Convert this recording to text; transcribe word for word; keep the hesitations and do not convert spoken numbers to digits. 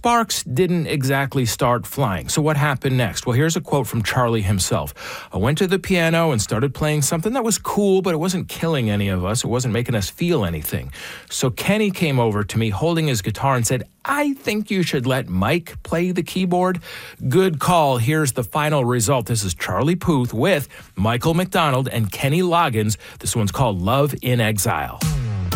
sparks didn't exactly start flying. So what happened next? Well, here's a quote from Charlie himself. I went to the piano and started playing something that was cool, but it wasn't killing any of us. It wasn't making us feel anything. So Kenny came over to me holding his guitar and said, I think you should let Mike play the keyboard. Good call. Here's the final result. This is Charlie Puth with Michael McDonald and Kenny Loggins. This one's called Love in Exile.